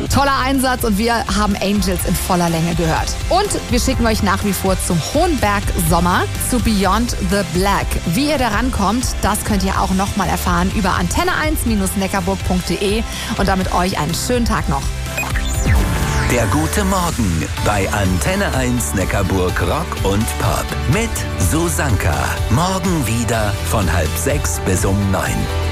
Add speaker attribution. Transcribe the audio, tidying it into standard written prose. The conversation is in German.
Speaker 1: Toller Einsatz und wir haben Angels in voller Länge gehört. Und wir schicken euch nach wie vor zum Hohenberg Sommer, zu Beyond the Black. Wie ihr da rankommt, das könnt ihr auch nochmal erfahren über antenne1-neckarburg.de und damit euch einen schönen Tag noch.
Speaker 2: Der gute Morgen bei Antenne 1 Neckarburg Rock und Pop mit Susanka. Morgen wieder von 5:30 bis 9.